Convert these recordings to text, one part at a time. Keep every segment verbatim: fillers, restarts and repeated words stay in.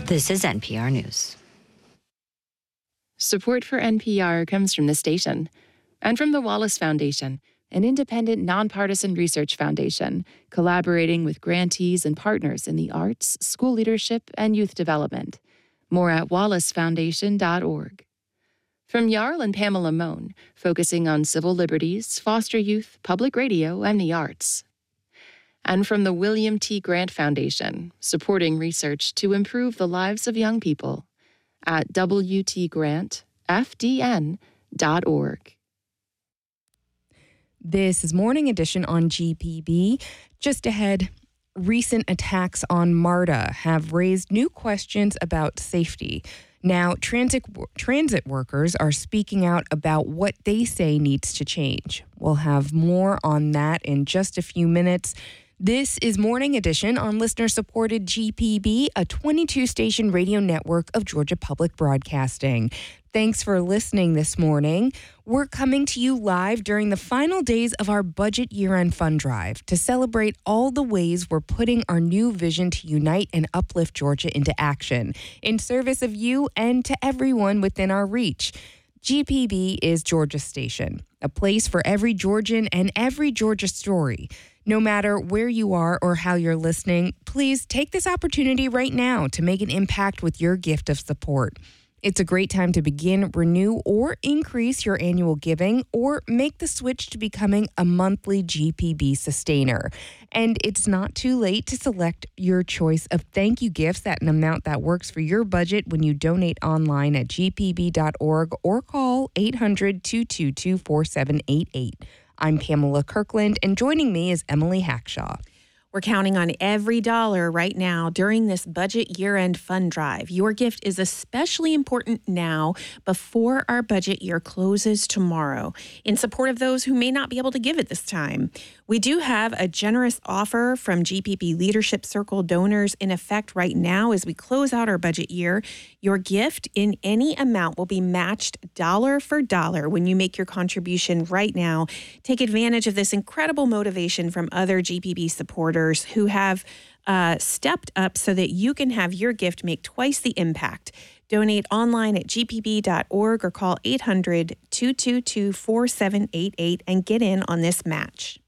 This is N P R News. Support for N P R comes from the station and from the Wallace Foundation, an independent, nonpartisan research foundation collaborating with grantees and partners in the arts, school leadership, and youth development. More at wallace foundation dot org. From Jarl and Pamela Mohn, focusing on civil liberties, foster youth, public radio, and the arts. And from the William T. Grant Foundation, supporting research to improve the lives of young people at w t grant f d n dot org. This is Morning Edition on G P B. Just ahead, recent attacks on MARTA have raised new questions about safety. Now, transit transit workers are speaking out about what they say needs to change. We'll have more on that in just a few minutes. This is Morning Edition on listener-supported G P B, a twenty-two station radio network of Georgia Public Broadcasting. Thanks for listening this morning. We're coming to you live during the final days of our budget year-end fund drive to celebrate all the ways we're putting our new vision to unite and uplift Georgia into action in service of you and to everyone within our reach. G P B is Georgia Station, a place for every Georgian and every Georgia story. No matter where you are or how you're listening, please take this opportunity right now to make an impact with your gift of support. It's a great time to begin, renew, or increase your annual giving, or make the switch to becoming a monthly G P B sustainer. And it's not too late to select your choice of thank you gifts at an amount that works for your budget when you donate online at g p b dot org or call eight hundred, two two two, four seven eight eight. I'm Pamela Kirkland, and joining me is Emily Hackshaw. We're counting on every dollar right now during this budget year-end fund drive. Your gift is especially important now before our budget year closes tomorrow in support of those who may not be able to give at this time. We do have a generous offer from G P B Leadership Circle donors in effect right now as we close out our budget year. Your gift in any amount will be matched dollar for dollar when you make your contribution right now. Take advantage of this incredible motivation from other G P B supporters who have uh, stepped up so that you can have your gift make twice the impact. Donate online at g p b dot org or call eight hundred, two two two, four seven eight eight and get in on this match.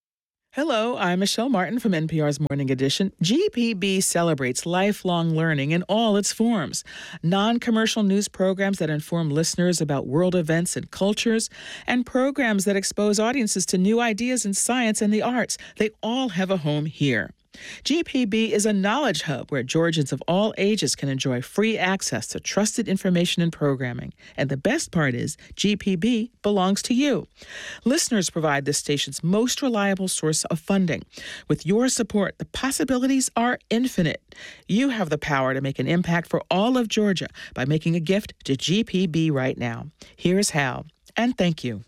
Hello, I'm Michelle Martin from N P R's Morning Edition. G P B celebrates lifelong learning in all its forms. Non-commercial news programs that inform listeners about world events and cultures, and programs that expose audiences to new ideas in science and the arts. They all have a home here. G P B is a knowledge hub where Georgians of all ages can enjoy free access to trusted information and programming. And the best part is, G P B belongs to you. Listeners provide this station's most reliable source of funding. With your support, the possibilities are infinite. You have the power to make an impact for all of Georgia by making a gift to G P B right now. Here's how, and thank you.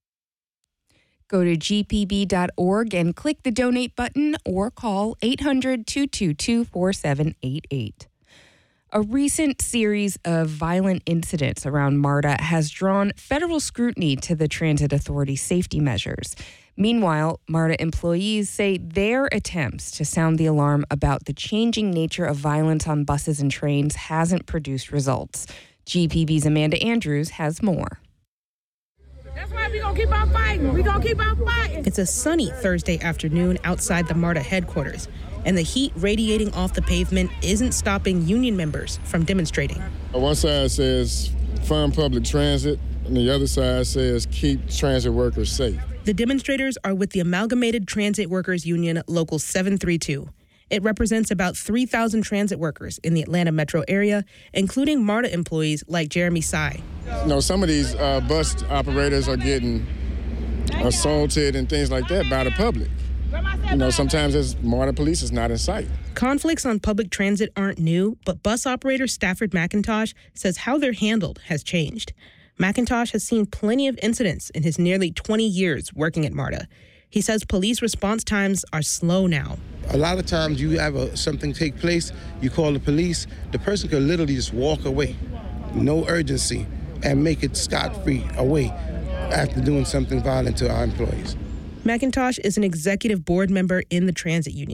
Go to g p b dot org and click the donate button or call eight hundred, two two two, four seven eight eight. A recent series of violent incidents around MARTA has drawn federal scrutiny to the Transit Authority's safety measures. Meanwhile, MARTA employees say their attempts to sound the alarm about the changing nature of violence on buses and trains hasn't produced results. G P B's Amanda Andrews has more. That's why we're going to keep on fighting. We're going to keep on fighting. It's a sunny Thursday afternoon outside the MARTA headquarters, and the heat radiating off the pavement isn't stopping union members from demonstrating. One side says fund public transit, and the other side says keep transit workers safe. The demonstrators are with the Amalgamated Transit Workers Union Local seven three two. It represents about three thousand transit workers in the Atlanta metro area, including MARTA employees like Jeremy Sy. You know, some of these uh, bus operators are getting assaulted and things like that by the public. You know, sometimes it's MARTA police is not in sight. Conflicts on public transit aren't new, but bus operator Stafford McIntosh says how they're handled has changed. McIntosh has seen plenty of incidents in his nearly twenty years working at MARTA. He says police response times are slow now. A lot of times you have a, something take place, you call the police, the person could literally just walk away, no urgency, and make it scot-free away after doing something violent to our employees. McIntosh is an executive board member in the transit union.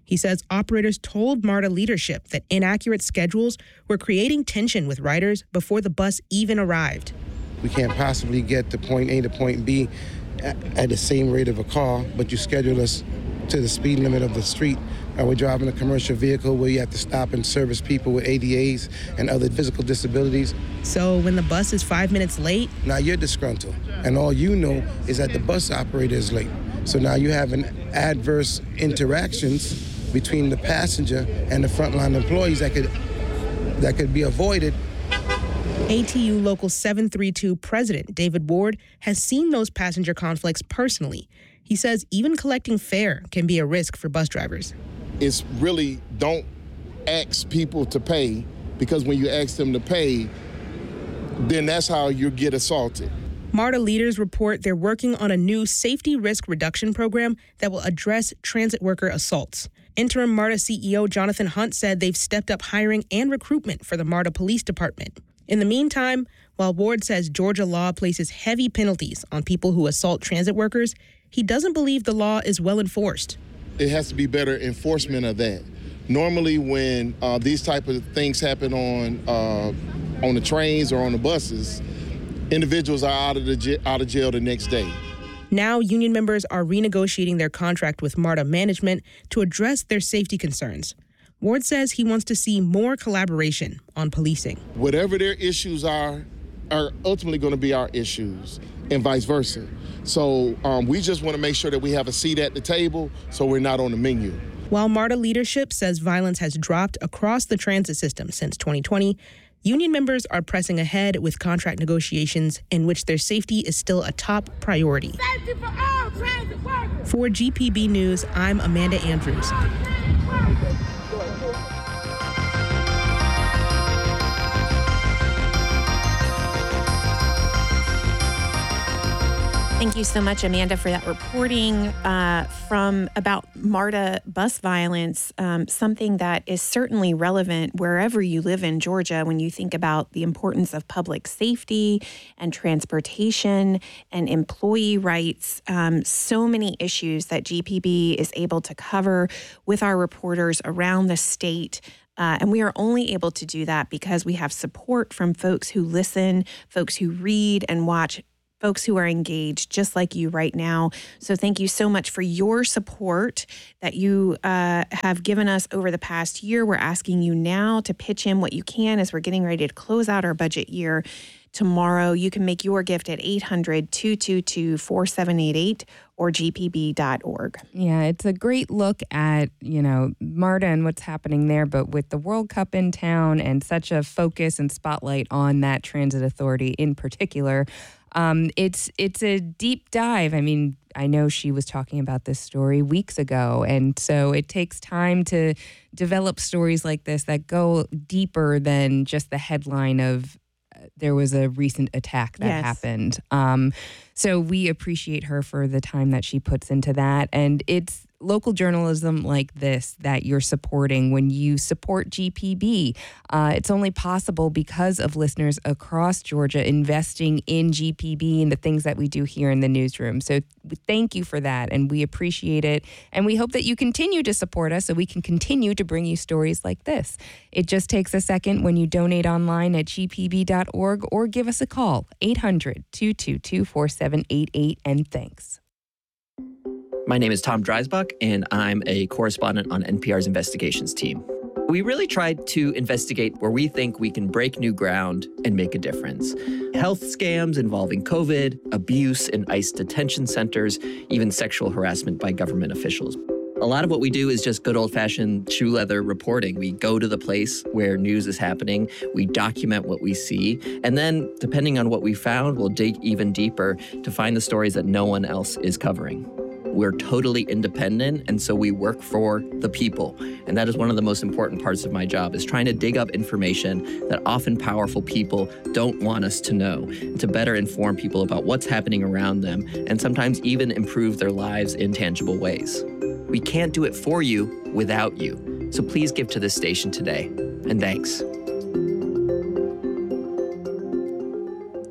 He says operators told MARTA leadership that inaccurate schedules were creating tension with riders before the bus even arrived. We can't possibly get to point A to point B at the same rate of a car, but you schedule us to the speed limit of the street. Uh, we're driving a commercial vehicle where you have to stop and service people with A D As and other physical disabilities. So when the bus is five minutes late? Now you're disgruntled, and all you know is that the bus operator is late. So now you're having adverse interactions between the passenger and the frontline employees that could that could be avoided. A T U Local seven three two President David Ward has seen those passenger conflicts personally. He says even collecting fare can be a risk for bus drivers. It's really don't ask people to pay, because when you ask them to pay, then that's how you get assaulted. MARTA leaders report they're working on a new safety risk reduction program that will address transit worker assaults. Interim MARTA C E O Jonathan Hunt said they've stepped up hiring and recruitment for the MARTA Police Department. In the meantime, while Ward says Georgia law places heavy penalties on people who assault transit workers, he doesn't believe the law is well enforced. It has to be better enforcement of that. Normally when uh, these type of things happen on uh, on the trains or on the buses, individuals are out of the j- out of jail the next day. Now, union members are renegotiating their contract with MARTA management to address their safety concerns. Ward says he wants to see more collaboration on policing. Whatever their issues are, are ultimately going to be our issues, and vice versa. So um, we just want to make sure that we have a seat at the table so we're not on the menu. While MARTA leadership says violence has dropped across the transit system since twenty twenty, union members are pressing ahead with contract negotiations in which their safety is still a top priority. Safety for all transit workers. For G P B News, I'm Amanda Andrews. Thank you so much, Amanda, for that reporting uh, from about MARTA bus violence, um, something that is certainly relevant wherever you live in Georgia when you think about the importance of public safety and transportation and employee rights. Um, so many issues that G P B is able to cover with our reporters around the state. Uh, and we are only able to do that because we have support from folks who listen, folks who read and watch, folks who are engaged just like you right now. So thank you so much for your support that you uh, have given us over the past year. We're asking you now to pitch in what you can as we're getting ready to close out our budget year tomorrow. You can make your gift at eight hundred, two two two, four seven eight eight or g p b dot org. Yeah, it's a great look at, you know, MARTA and what's happening there, but with the World Cup in town and such a focus and spotlight on that transit authority in particular, um, it's it's a deep dive. I mean, I know she was talking about this story weeks ago, and so it takes time to develop stories like this that go deeper than just the headline of there was a recent attack that Yes. happened. Um, so we appreciate her for the time that she puts into that. And it's local journalism like this that you're supporting when you support G P B. Uh, it's only possible because of listeners across Georgia investing in G P B and the things that we do here in the newsroom. So thank you for that, and we appreciate it. And we hope that you continue to support us so we can continue to bring you stories like this. It just takes a second when you donate online at g p b dot org or give us a call, eight hundred, two two two, four seven eight eight, and thanks. My name is Tom Dreisbach, and I'm a correspondent on N P R's investigations team. We really tried to investigate where we think we can break new ground and make a difference. Health scams involving COVID, abuse in ICE detention centers, even sexual harassment by government officials. A lot of what we do is just good old-fashioned shoe leather reporting. We go to the place where news is happening, we document what we see, and then, depending on what we found, we'll dig even deeper to find the stories that no one else is covering. We're totally independent, and so we work for the people. And that is one of the most important parts of my job, is trying to dig up information that often powerful people don't want us to know, and to better inform people about what's happening around them, and sometimes even improve their lives in tangible ways. We can't do it for you without you. So please give to this station today. And thanks.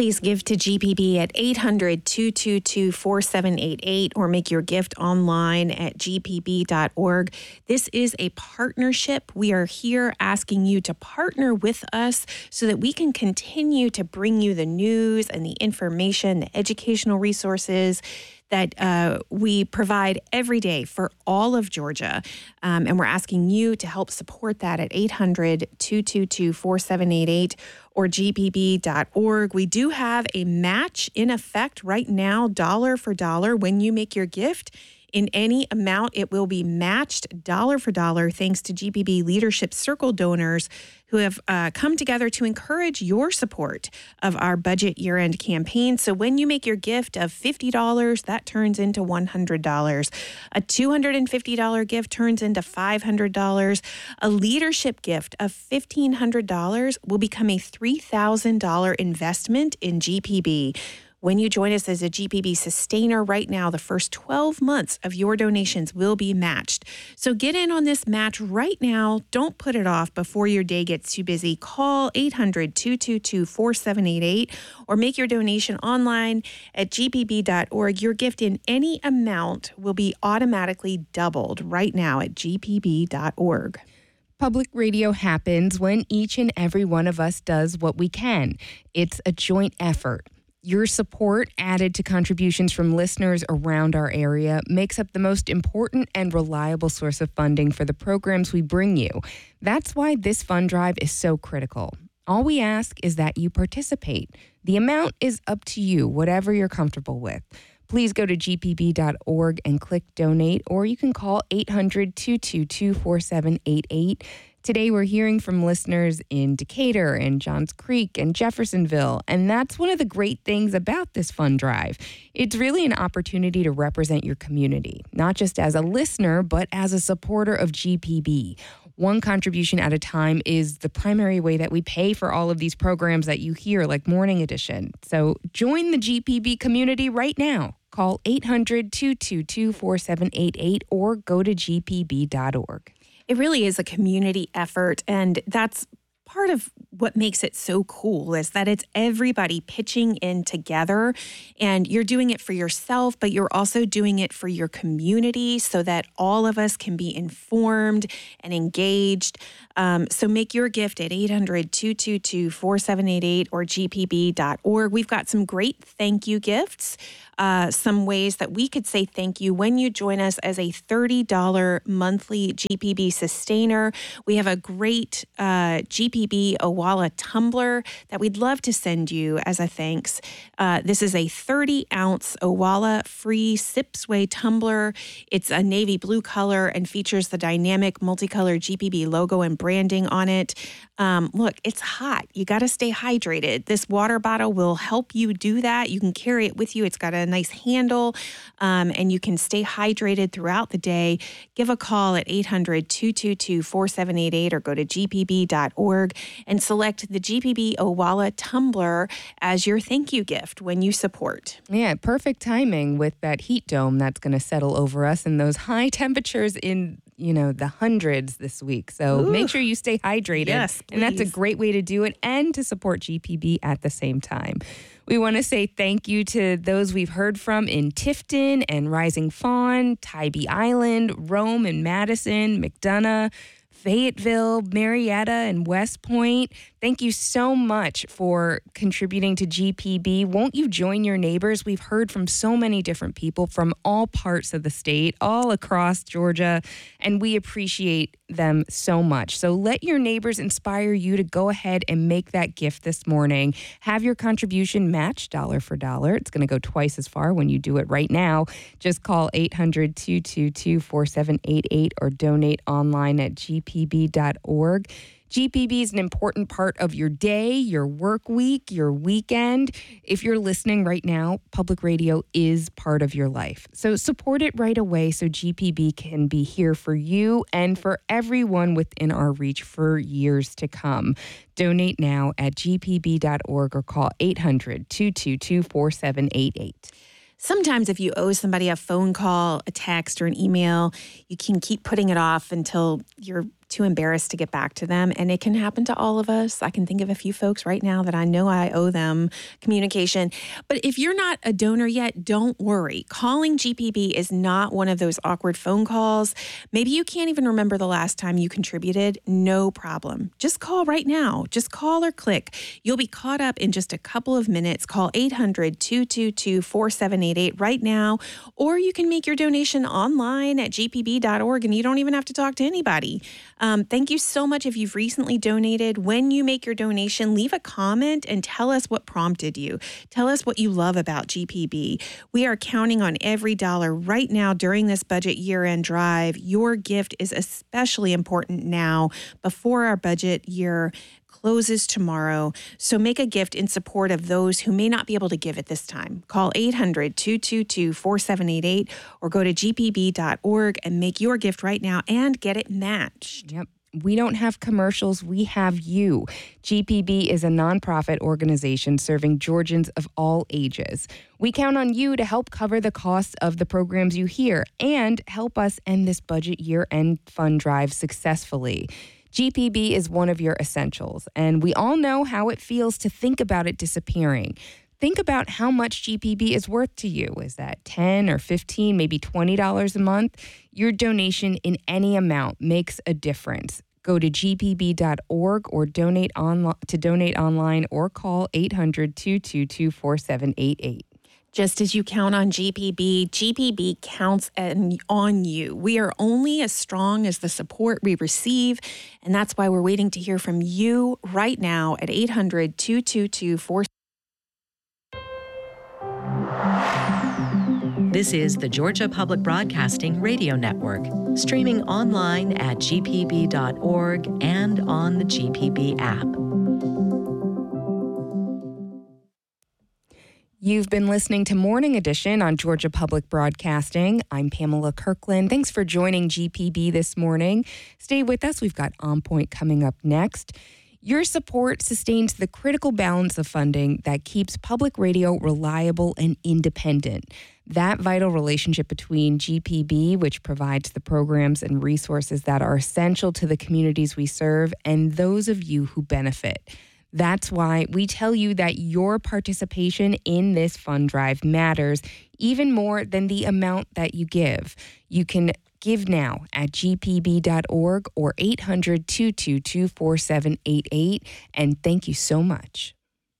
Please give to G P B at eight hundred, two two two, four seven eight eight or make your gift online at g p b dot org. This is a partnership. We are here asking you to partner with us so that we can continue to bring you the news and the information, the educational resources that uh, we provide every day for all of Georgia. Um, and we're asking you to help support that at eight hundred, two two two, four seven eight eight or g p b dot org. We do have a match in effect right now, dollar for dollar. When you make your gift in any amount, it will be matched dollar for dollar thanks to G P B Leadership Circle donors who have uh, come together to encourage your support of our budget year-end campaign. So when you make your gift of fifty dollars, that turns into one hundred dollars. A two hundred fifty dollars gift turns into five hundred dollars. A leadership gift of fifteen hundred dollars will become a three thousand dollars investment in G P B. When you join us as a G P B sustainer right now, the first twelve months of your donations will be matched. So get in on this match right now. Don't put it off before your day gets too busy. Call eight hundred, two two two, four seven eight eight or make your donation online at g p b dot org. Your gift in any amount will be automatically doubled right now at g p b dot org. Public radio happens when each and every one of us does what we can. It's a joint effort. Your support, added to contributions from listeners around our area, makes up the most important and reliable source of funding for the programs we bring you. That's why this fund drive is so critical. All we ask is that you participate. The amount is up to you, whatever you're comfortable with. Please go to g p b dot org and click donate, or you can call eight hundred, two two two, four seven eight eight. Today, we're hearing from listeners in Decatur and Johns Creek and Jeffersonville, and that's one of the great things about this fund drive. It's really an opportunity to represent your community, not just as a listener, but as a supporter of G P B. One contribution at a time is the primary way that we pay for all of these programs that you hear, like Morning Edition. So join the G P B community right now. Call eight hundred, two two two, four seven eight eight or go to g p b dot org. It really is a community effort, and that's part of what makes it so cool is that it's everybody pitching in together, and you're doing it for yourself, but you're also doing it for your community so that all of us can be informed and engaged. Um, so make your gift at eight hundred, two two two, four seven eight eight or g p b dot org. We've got some great thank you gifts. Uh, some ways that we could say thank you when you join us as a thirty dollars monthly G P B sustainer. We have a great uh, G P B Owala tumbler that we'd love to send you as a thanks. Uh, this is a thirty ounce Owala free Sipsway tumbler. It's a navy blue color and features the dynamic multicolor G P B logo and branding on it. Um, look, it's hot. You got to stay hydrated. This water bottle will help you do that. You can carry it with you. It's got a nice handle, um, and you can stay hydrated throughout the day. Give a call at eight hundred, two two two, four seven eight eight or go to g p b dot org and select the G P B Owala tumbler as your thank you gift when you support. Yeah, perfect timing with that heat dome that's going to settle over us and those high temperatures in, you know, the hundreds this week. So Ooh. Make sure you stay hydrated. Yes, please. And that's a great way to do it and to support G P B at the same time. We want to say thank you to those we've heard from in Tifton and Rising Fawn, Tybee Island, Rome and Madison, McDonough, Fayetteville, Marietta, and West Point. Thank you so much for contributing to G P B. Won't you join your neighbors? We've heard from so many different people from all parts of the state, all across Georgia, and we appreciate them so much. So let your neighbors inspire you to go ahead and make that gift this morning. Have your contribution match dollar for dollar. It's going to go twice as far when you do it right now. Just call eight hundred, two two two, four seven eight eight or donate online at g p b dot org. G P B is an important part of your day, your work week, your weekend. If you're listening right now, public radio is part of your life. So support it right away so G P B can be here for you and for everyone within our reach for years to come. Donate now at g p b dot org or call eight hundred, two two two, four seven eight eight. Sometimes if you owe somebody a phone call, a text, or an email, you can keep putting it off until you're too embarrassed to get back to them. And it can happen to all of us. I can think of a few folks right now that I know I owe them communication. But if you're not a donor yet, don't worry. Calling G P B is not one of those awkward phone calls. Maybe you can't even remember the last time you contributed. No problem. Just call right now. Just call or click. You'll be caught up in just a couple of minutes. Call eight hundred, two two two, four seven eight eight right now, or you can make your donation online at g p b dot org, and you don't even have to talk to anybody. Um, thank you so much if you've recently donated. When you make your donation, leave a comment and tell us what prompted you. Tell us what you love about G P B. We are counting on every dollar right now during this budget year-end drive. Your gift is especially important now before our budget year closes tomorrow. So make a gift in support of those who may not be able to give at this time. Call eight hundred, two two two, four seven eight eight or go to g p b dot org and make your gift right now and get it matched. Yep. We don't have commercials. We have you. G P B is a nonprofit organization serving Georgians of all ages. We count on you to help cover the costs of the programs you hear and help us end this budget year-end fund drive successfully. G P B is one of your essentials, and we all know how it feels to think about it disappearing. Think about how much G P B is worth to you. Is that ten or fifteen, maybe twenty dollars a month? Your donation in any amount makes a difference. Go to g p b dot org or donate on, to donate online or call eight hundred, two two two, four seven eight eight. Just as you count on G P B, G P B counts on you. We are only as strong as the support we receive, and that's why we're waiting to hear from you right now at eight hundred, two two two, four seven eight eight. This is the Georgia Public Broadcasting Radio Network, streaming online at g p b dot org and on the G P B app. You've been listening to Morning Edition on Georgia Public Broadcasting. I'm Pamela Kirkland. Thanks for joining G P B this morning. Stay with us. We've got On Point coming up next. Your support sustains the critical balance of funding that keeps public radio reliable and independent. That vital relationship between G P B, which provides the programs and resources that are essential to the communities we serve, and those of you who benefit. That's why we tell you that your participation in this fund drive matters even more than the amount that you give. You can give now at g p b dot org or eight hundred, two two two, four seven eight eight. And thank you so much.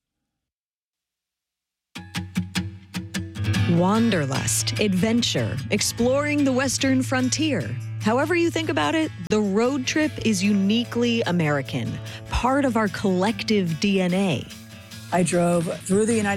Wanderlust, adventure, exploring the Western frontier. However you think about it, the road trip is uniquely American, part of our collective D N A. I drove through the United